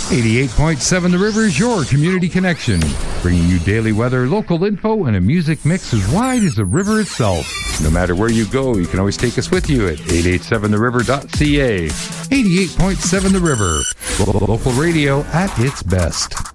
88.7 The River is your community connection, bringing you daily weather, local info, and a music mix as wide as the river itself. No matter where you go, you can always take us with you at 887theriver.ca. 88.7 The River, local radio at its best.